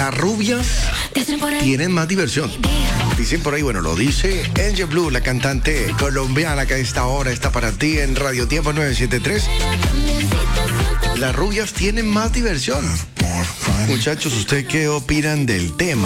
Las rubias tienen más diversión. Dicen por ahí, bueno, lo dice Angel Blue, la cantante colombiana que a esta hora está para ti en Radio Tiempo 973. Las rubias tienen más diversión. Muchachos, ¿ustedes qué opinan del tema?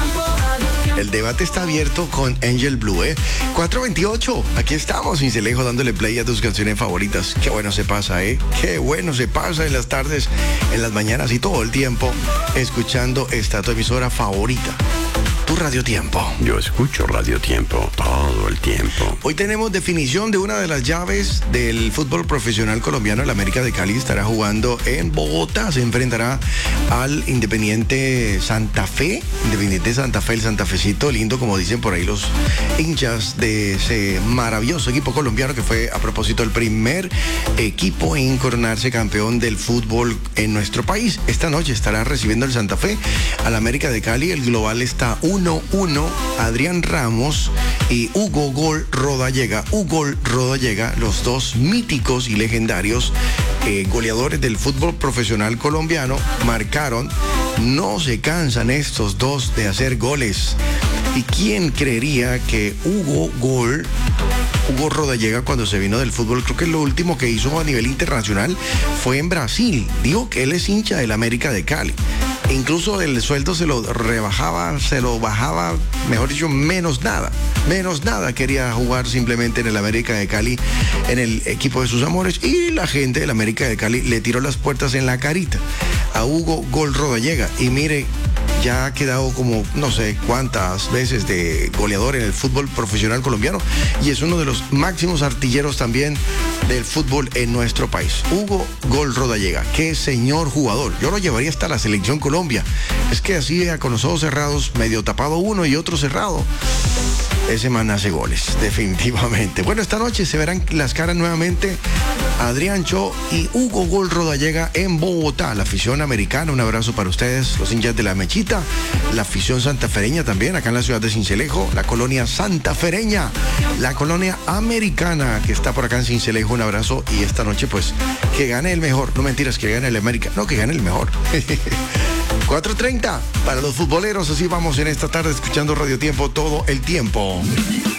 El debate está abierto con Angel Blue, 428, aquí estamos, Cincelejo, dándole play a tus canciones favoritas. Qué bueno se pasa, qué bueno se pasa en las tardes, en las mañanas y todo el tiempo, escuchando esta tu emisora favorita, tu Radio Tiempo. Yo escucho Radio Tiempo todo el tiempo. Hoy tenemos definición de una de las llaves del fútbol profesional colombiano. El América de Cali estará jugando en Bogotá, se enfrentará al Independiente Santa Fe. Independiente Santa Fe, el santafecito lindo, como dicen por ahí los hinchas de ese maravilloso equipo colombiano que fue, a propósito, el primer equipo en coronarse campeón del fútbol en nuestro país. Esta noche estará recibiendo el Santa Fe al América de Cali. El global está 1-1, Adrián Ramos y Hugo Gol Rodallega. Hugo Rodallega, los dos míticos y legendarios goleadores del fútbol profesional colombiano, marcaron. No se cansan estos dos de hacer goles. ¿Y quién creería que Hugo Rodallega, cuando se vino del fútbol, creo que lo último que hizo a nivel internacional fue en Brasil? Dijo que él es hincha del América de Cali. Incluso el sueldo se lo rebajaba, se lo bajaba, mejor dicho, menos nada. Menos nada, quería jugar simplemente en el América de Cali, en el equipo de sus amores. Y la gente del América de Cali le tiró las puertas en la carita a Hugo Gol Rodallega. Y mire, ya ha quedado como no sé cuántas veces de goleador en el fútbol profesional colombiano y es uno de los máximos artilleros también del fútbol en nuestro país. Hugo Gol Rodallega, qué señor jugador. Yo lo llevaría hasta la selección Colombia. Es que así, con los ojos cerrados, medio tapado uno y otro cerrado, ese man hace goles, definitivamente. Bueno, esta noche se verán las caras nuevamente Adrián Cho y Hugo Gol Rodallega en Bogotá. La afición americana, un abrazo para ustedes, los hinchas de la Mechita. La afición santafereña también, acá en la ciudad de Cincelejo. La colonia santafereña, la colonia americana que está por acá en Cincelejo, un abrazo. Y esta noche, pues, que gane el mejor. No mentiras, que gane el América. No, que gane el mejor. 4:30 para los futboleros. Así vamos en esta tarde escuchando Radio Tiempo todo el tiempo.